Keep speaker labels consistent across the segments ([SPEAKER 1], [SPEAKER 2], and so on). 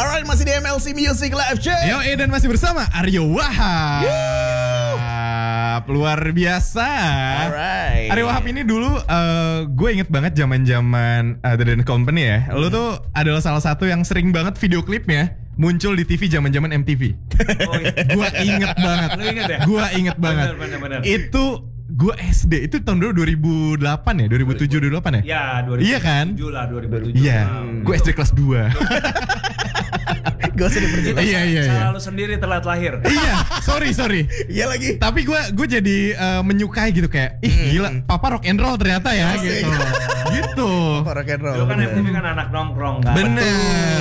[SPEAKER 1] Alright, masih di MLC Music Live check.
[SPEAKER 2] Yo, dan masih bersama Aryo Wahab. Luar biasa.
[SPEAKER 1] Alright.
[SPEAKER 2] Aryo Wahab ini dulu gue inget banget zaman-zaman The Dan Company ya. Lu tuh adalah salah satu yang sering banget video klipnya muncul di TV zaman-zaman MTV.
[SPEAKER 3] Oh, iya.
[SPEAKER 2] Gue inget banget.
[SPEAKER 3] Lu inget ya?
[SPEAKER 2] Gue inget banget.
[SPEAKER 3] Bener.
[SPEAKER 2] Itu gue SD itu tahun dulu 2008 ya, 2007 2008 ya?
[SPEAKER 3] Ya, 2007
[SPEAKER 2] Iya kan?
[SPEAKER 3] lah, 2007.
[SPEAKER 2] Iya. Gue SD kelas 2.
[SPEAKER 1] Gak usah diperjelas.
[SPEAKER 2] Iya.
[SPEAKER 3] Salah lu sendiri telat lahir.
[SPEAKER 2] Iya, sorry.
[SPEAKER 1] Iya lagi.
[SPEAKER 2] Tapi gue jadi menyukai gitu kayak, ih gila, papa rock and roll ternyata ya gitu. Gitu.
[SPEAKER 1] Rock and roll.
[SPEAKER 3] Lu kan MTV kan anak nongkrong kan.
[SPEAKER 2] Bener.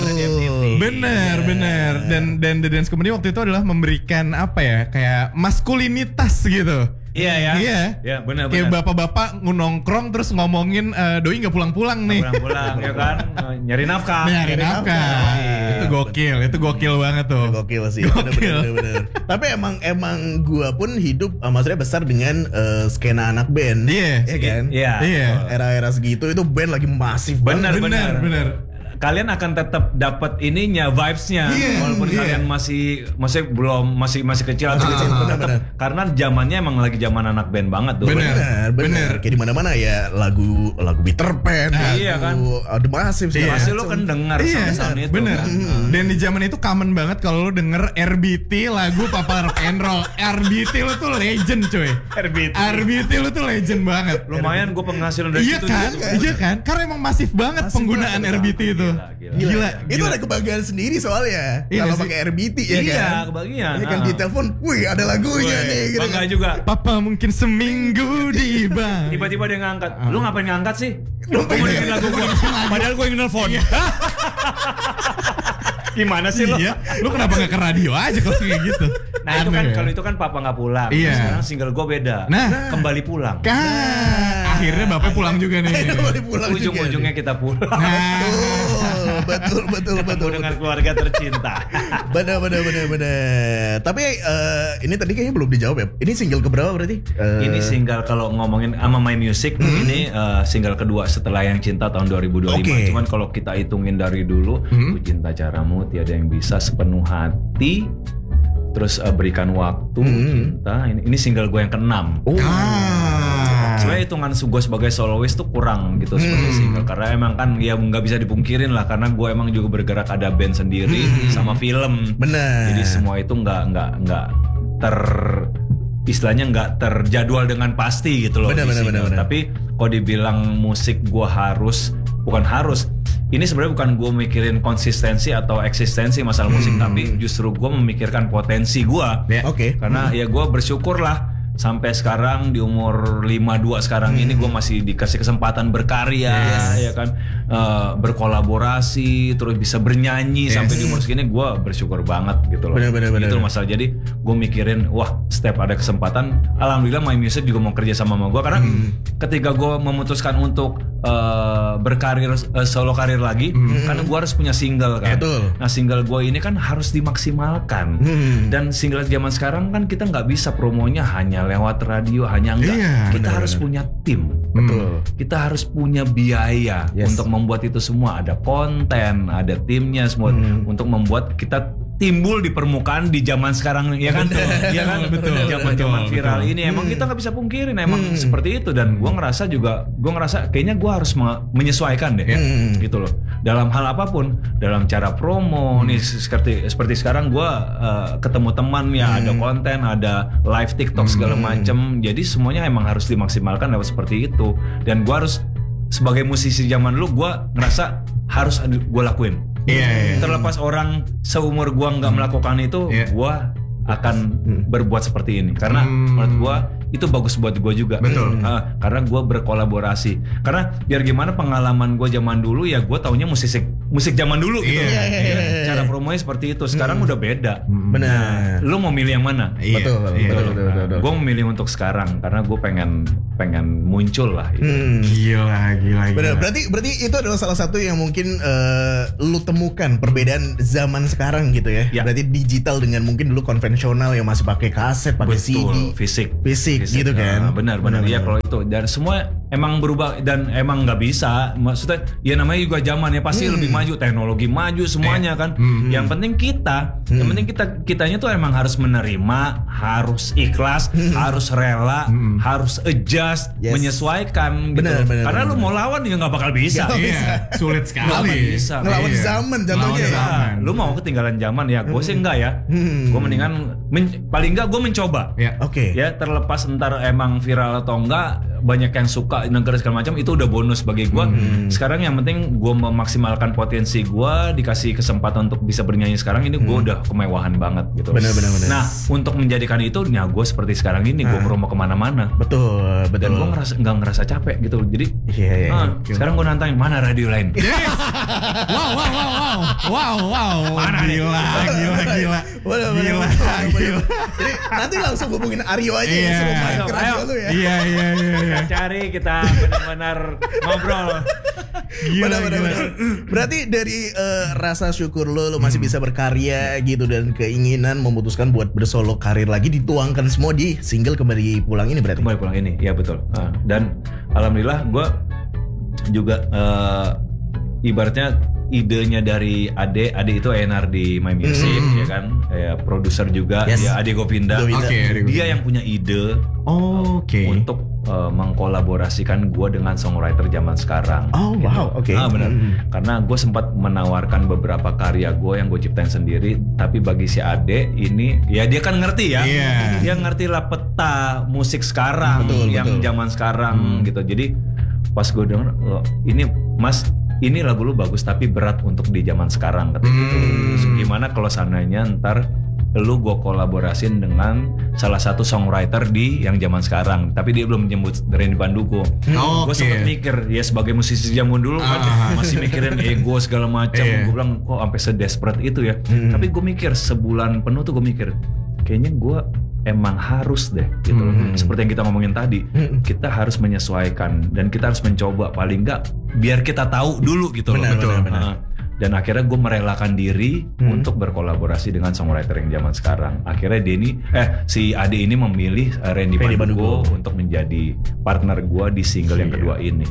[SPEAKER 2] Dan The Dance Company waktu itu adalah memberikan apa ya, kayak maskulinitas gitu.
[SPEAKER 3] Iya ya.
[SPEAKER 2] Iya,
[SPEAKER 3] benar.
[SPEAKER 2] Kayak bapak-bapak nongkrong terus ngomongin doi nggak pulang-pulang nih.
[SPEAKER 3] Pulang ya kan, nyari nafkah.
[SPEAKER 2] Nyari nafkah. Itu gokil banget tuh.
[SPEAKER 1] Gokil sih. Bener. Tapi emang gua pun hidup maksudnya besar dengan skena anak band.
[SPEAKER 2] Iya.
[SPEAKER 1] Iya kan?
[SPEAKER 3] Iya.
[SPEAKER 1] Era-era segitu itu band lagi masif banget.
[SPEAKER 2] Bener.
[SPEAKER 3] Kalian akan tetap dapat ininya, vibes-nya, walaupun kalian masih kecil atau
[SPEAKER 1] bener.
[SPEAKER 3] karena zamannya emang lagi zaman anak band banget tuh.
[SPEAKER 1] Bener. Kayak di mana-mana ya lagu Peter Pan,
[SPEAKER 3] iya kan?
[SPEAKER 1] Ada masif sih.
[SPEAKER 3] Pasti lo kan denger sound itu.
[SPEAKER 2] Bener.
[SPEAKER 3] Kan?
[SPEAKER 2] Dan di zaman itu common banget kalau lo denger RBT lagu Papa Rock and Roll. RBT lo tuh legend coy. RBT lo tuh legend banget.
[SPEAKER 3] Lumayan gue penghasilan dari situ.
[SPEAKER 2] Iya kan? Karena emang masif banget penggunaan RBT itu. Gila.
[SPEAKER 1] Itu ada kebanggaan sendiri soalnya.
[SPEAKER 2] Iya
[SPEAKER 1] kalau
[SPEAKER 2] sih.
[SPEAKER 1] pakai RBT ya kan.
[SPEAKER 3] Iya, kebagian.
[SPEAKER 1] Ya kan di telepon, wih ada lagunya nih gitu.
[SPEAKER 3] Bangga
[SPEAKER 1] kan.
[SPEAKER 3] juga.
[SPEAKER 2] Papa mungkin seminggu di bank.
[SPEAKER 3] Tiba-tiba dia ngangkat. Lu ngapain ngangkat sih? Gue mau dengerin lagu gue. Padahal gue yang nelfon. Gimana sih lo?
[SPEAKER 2] Iya. Lu kenapa gak ke radio aja kalau kayak gitu?
[SPEAKER 3] Nah itu kan kalau itu kan papa nggak pulang.
[SPEAKER 2] Iya.
[SPEAKER 3] Sekarang single gue beda.
[SPEAKER 2] Nah.
[SPEAKER 3] Kembali pulang.
[SPEAKER 2] Akhirnya bapak pulang juga nih.
[SPEAKER 3] Ujung-ujungnya kita pulang.
[SPEAKER 1] Betul.
[SPEAKER 3] Dengan keluarga tercinta.
[SPEAKER 1] Bener. Tapi ini tadi kayaknya belum dijawab ya. Ini single keberapa berarti?
[SPEAKER 3] Ini single kalau ngomongin sama My Music ini single kedua setelah Yang Cinta tahun 2025.
[SPEAKER 1] Okay.
[SPEAKER 3] Cuman kalau kita hitungin dari dulu, Ku Cinta Caramu, Tiada Yang Bisa, Sepenuh Hati, terus Berikan Waktu, Cinta. Ini single gue yang ke-6. Sebenarnya hitungan gue sebagai soloist tuh kurang gitu sebagai single, karena emang kan ya nggak bisa dipungkirin lah, karena gue emang juga bergerak ada band sendiri sama film.
[SPEAKER 1] Bener.
[SPEAKER 3] Jadi semua itu istilahnya nggak terjadwal dengan pasti gitu loh.
[SPEAKER 1] Bener.
[SPEAKER 3] Tapi kalau dibilang musik gue bukan harus. Ini sebenarnya bukan gue mikirin konsistensi atau eksistensi masalah musik, tapi justru gue memikirkan potensi gue.
[SPEAKER 1] Oke.
[SPEAKER 3] Karena ya gue bersyukur lah sampai sekarang di umur 52 sekarang ini gue masih dikasih kesempatan berkarya, ya kan, berkolaborasi, terus bisa bernyanyi sampai di umur segini, gue bersyukur banget gitu loh.
[SPEAKER 1] Bener.
[SPEAKER 3] Itu masalah. Jadi gue mikirin, wah setiap ada kesempatan, alhamdulillah My Music juga mau kerja sama gue, karena ketika gue memutuskan untuk berkarir solo karir lagi, karena gue harus punya single kan.
[SPEAKER 1] Betul.
[SPEAKER 3] Nah single gue ini kan harus dimaksimalkan, dan single zaman sekarang kan kita nggak bisa promonya hanya lewat radio, hanya enggak. Kita harus punya tim.
[SPEAKER 1] Betul.
[SPEAKER 3] Kita harus punya biaya untuk membuat itu semua. Ada konten, ada timnya semua untuk membuat kita timbul di permukaan di zaman sekarang, ya kan? Iya kan? Zaman-zaman viral ini emang kita nggak bisa pungkirin emang seperti itu, dan gue ngerasa kayaknya gue harus menyesuaikan deh, gitu loh. Dalam hal apapun, dalam cara promo nih seperti sekarang gue ketemu teman ya, ada konten, ada live TikTok segala macem. Jadi semuanya emang harus dimaksimalkan lewat seperti itu, dan gue harus sebagai musisi zaman dulu gue ngerasa harus gue lakuin. Terlepas orang seumur gua nggak melakukan itu, gua akan berbuat seperti ini karena menurut gua itu bagus buat gua juga.
[SPEAKER 2] Betul.
[SPEAKER 3] Karena gua berkolaborasi. Karena biar gimana pengalaman gua zaman dulu ya, gua taunya musik zaman dulu gitu. Cara promonya seperti itu. Sekarang udah beda.
[SPEAKER 1] Benar.
[SPEAKER 3] Lu mau milih yang mana?
[SPEAKER 1] Betul.
[SPEAKER 3] Gua memilih untuk sekarang karena gua pengen muncul lah. Gitu.
[SPEAKER 2] Gila.
[SPEAKER 1] Benar. Berarti itu adalah salah satu yang mungkin lu temukan perbedaan zaman sekarang gitu ya. Berarti digital dengan mungkin dulu konvensional yang masih pakai kaset, pakai CD,
[SPEAKER 3] fisik
[SPEAKER 1] gitu kan.
[SPEAKER 3] Benar. Iya kalau itu, dan semua emang berubah dan emang nggak bisa. Maksudnya ya namanya juga zaman ya pasti lebih maju, teknologi maju semuanya kan. Yang penting kitanya tuh emang harus menerima, harus ikhlas, harus rela, harus adjust, menyesuaikan gitu. Karena lu mau lawan ya nggak bakal bisa.
[SPEAKER 2] Iya, sulit sekali.
[SPEAKER 1] Ngelawan zaman contohnya ya.
[SPEAKER 3] Lu mau ketinggalan zaman ya, gue sih enggak ya. Gue mendingan paling enggak gue mencoba.
[SPEAKER 1] Oke.
[SPEAKER 3] Ya terlepas ntar emang viral atau enggak, banyak yang suka negara segala macam itu udah bonus bagi gue. Sekarang yang penting gue memaksimalkan potensi gue, dikasih kesempatan untuk bisa bernyanyi sekarang ini gue udah kemewahan banget gitu.
[SPEAKER 1] Benar.
[SPEAKER 3] Nah untuk menjadikan itu, ya gue seperti sekarang ini gue mau kemana-mana.
[SPEAKER 1] Betul.
[SPEAKER 3] Dan gue nggak ngerasa capek gitu. Jadi sekarang gue nantangin mana radio lain.
[SPEAKER 2] Wow.
[SPEAKER 3] Mana nih?
[SPEAKER 2] Gila.
[SPEAKER 1] Jadi nanti langsung hubungin Aryo aja ya, suruh main ke radio lu ya.
[SPEAKER 2] Iya.
[SPEAKER 3] Cari kita benar-benar ngobrol.
[SPEAKER 1] Benar. Berarti dari rasa syukur lo masih bisa berkarya gitu dan keinginan memutuskan buat bersolo karir lagi dituangkan semua di single Kembali Pulang ini berarti.
[SPEAKER 3] Kembali Pulang ini, ya betul. Dan alhamdulillah gue juga ibaratnya idenya dari Ade itu A&R di My Music ya kan, produser juga dia Ade Govinda. Dia yang punya ide untuk mengkolaborasikan gue dengan songwriter zaman sekarang. Benar. Karena gue sempat menawarkan beberapa karya gue yang gue ciptain sendiri, tapi bagi si Ade ini ya dia kan ngerti ya, dia ngerti lah peta musik sekarang yang zaman sekarang gitu. Jadi pas gue denger ini Mas, ini lagu lu bagus tapi berat untuk di zaman sekarang gitu. Gimana kalau seandainya ntar lu gue kolaborasiin dengan salah satu songwriter di yang zaman sekarang, tapi dia belum menyebut Randy Pandugo. Gue sempet mikir ya sebagai musisi zaman dulu kan masih mikirin ego segala macam. Gue bilang kok sampai sedesperate itu ya. Tapi gue mikir sebulan penuh tuh gue mikir kayaknya gue emang harus deh gitu loh. Seperti yang kita ngomongin tadi, kita harus menyesuaikan dan kita harus mencoba paling enggak biar kita tahu dulu gitu loh. Benar. Dan akhirnya gue merelakan diri untuk berkolaborasi dengan songwriter yang zaman sekarang. Akhirnya si Ade ini memilih Randy Pandugo untuk menjadi partner gue di single yang kedua ini.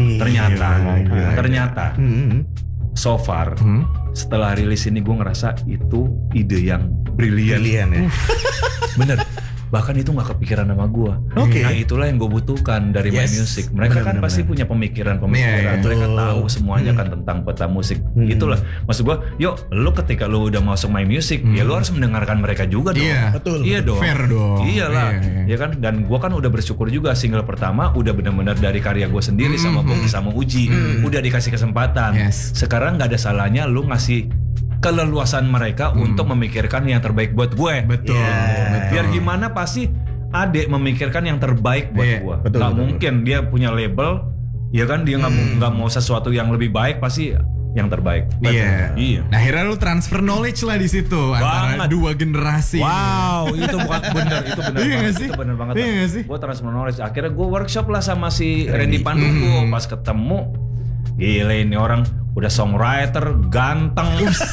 [SPEAKER 3] Ternyata so far setelah rilis ini gue ngerasa itu ide yang brilian ya. Bener. Bahkan itu gak kepikiran sama gue. Nah itulah yang gue butuhkan dari My Music. Mereka kan pasti punya pemikiran. Mereka tahu semuanya kan tentang peta musik. Itulah maksud gue. Yuk, lu ketika lu udah masuk My Music, ya lu harus mendengarkan mereka juga dong.
[SPEAKER 1] Betul.
[SPEAKER 3] Iya dong.
[SPEAKER 2] Fair dong.
[SPEAKER 3] Iyalah. Ya kan. Dan gue kan udah bersyukur juga single pertama udah benar-benar dari karya gue sendiri sama Bogi sama Uji. Udah dikasih kesempatan. Sekarang gak ada salahnya lu ngasih keleluasan mereka untuk memikirkan yang terbaik buat gue.
[SPEAKER 2] Betul.
[SPEAKER 3] Biar gimana pasti Ade memikirkan yang terbaik buat gue. Gak mungkin dia punya label, ya kan dia nggak mau sesuatu yang lebih baik, pasti yang terbaik.
[SPEAKER 2] Iya. Nah, akhirnya lu transfer knowledge lah di situ antara dua generasi.
[SPEAKER 3] Wow, itu bukan bener, itu bener banget.
[SPEAKER 2] Sih?
[SPEAKER 3] Itu bener banget.
[SPEAKER 2] Iya sih?
[SPEAKER 3] Gue transfer knowledge. Akhirnya gue workshop lah sama si Randy Pandugo. Pas ketemu, gila ini orang udah songwriter, ganteng,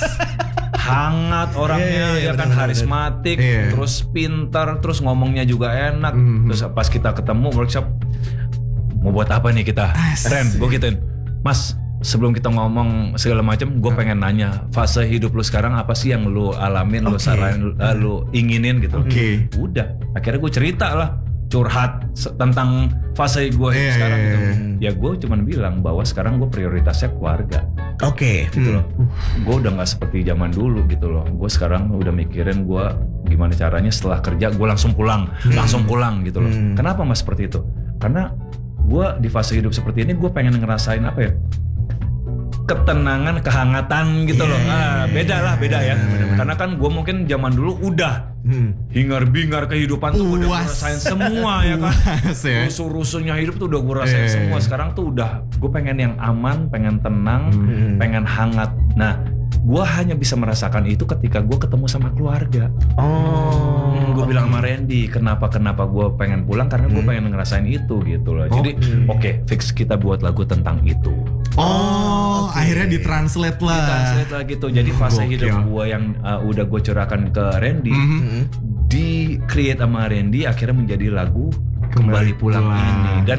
[SPEAKER 3] hangat orangnya, ya kan, karismatik, terus pintar, terus ngomongnya juga enak. Terus pas kita ketemu workshop, mau buat apa nih kita? Ren, gue gituin, Mas, sebelum kita ngomong segala macam, gue pengen nanya fase hidup lu sekarang apa sih yang lu alamin, lu saranin, lu inginin gitu. Udah, akhirnya gue cerita lah, curhat tentang fase gue sekarang gitu. Ya gue cuman bilang bahwa sekarang gue prioritasnya keluarga. Gitu loh. Gue udah nggak seperti zaman dulu gitu loh. Gue sekarang udah mikirin gue gimana caranya setelah kerja gue langsung pulang gitu loh. Kenapa mas seperti itu? Karena gue di fase hidup seperti ini gue pengen ngerasain apa ya? Ketenangan, kehangatan gitu loh. Beda ya. Karena kan gue mungkin zaman dulu udah hingar-bingar kehidupan tuh udah gue rasain semua ya kan. Rusuh-rusuhnya hidup tuh udah gue rasain semua. Sekarang tuh udah gue pengen yang aman, pengen tenang, pengen hangat. Nah, gue hanya bisa merasakan itu ketika gue ketemu sama keluarga. Gue bilang sama Randy, kenapa gue pengen pulang, karena gue pengen ngerasain itu gitu loh. Jadi fix kita buat lagu tentang itu.
[SPEAKER 2] Akhirnya ditranslate lah.
[SPEAKER 3] Ditranslate lah gitu. Jadi fase hidup gue yang udah gue curahkan ke Randy, di create sama Randy akhirnya menjadi lagu Kembali Pulang ini. Dan